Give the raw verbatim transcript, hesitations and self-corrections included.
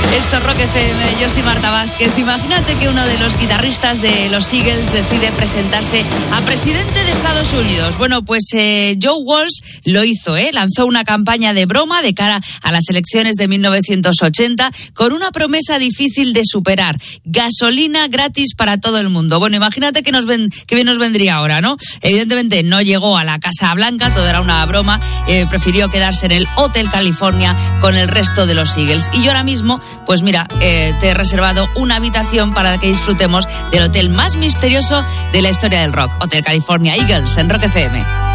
Esto es Rock F M, yo soy Marta Vázquez. Imagínate que uno de los guitarristas de los Eagles decide presentarse a presidente de Estados Unidos. Bueno, pues eh, Joe Walsh lo hizo, ¿eh? Lanzó una campaña de broma de cara a las elecciones de mil novecientos ochenta con una promesa difícil de superar: gasolina gratis para todo el mundo. Bueno, imagínate que, nos ven, que bien nos vendría ahora, ¿no? Evidentemente no llegó a la Casa Blanca, todo era una broma, eh, prefirió quedarse en el Hotel California con el resto de los Eagles. Y yo ahora mismo, pues mira, eh, te he reservado una habitación para que disfrutemos del hotel más misterioso de la historia del rock, Hotel California Eagles, en Rock F M.